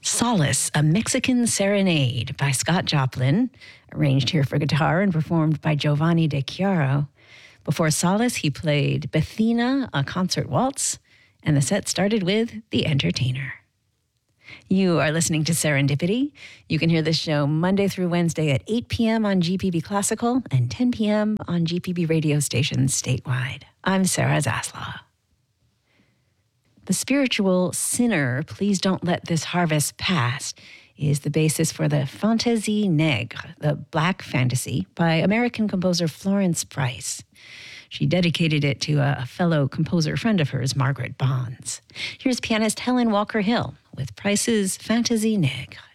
Solace, a Mexican Serenade by Scott Joplin, arranged here for guitar and performed by Giovanni De Chiaro. Before Solace, he played Bethina, a concert waltz, and the set started with The Entertainer. You are listening to Serendipity. You can hear this show Monday through Wednesday at 8 p.m. on GPB Classical and 10 p.m. on GPB radio stations statewide. I'm Sarah Zaslaw. The spiritual Sinner, Please Don't Let This Harvest Pass, is the basis for the Fantaisie Nègre, the Black Fantasy, by American composer Florence Price. She dedicated it to a fellow composer friend of hers, Margaret Bonds. Here's pianist Helen Walker Hill with Price's Fantaisie Nègre.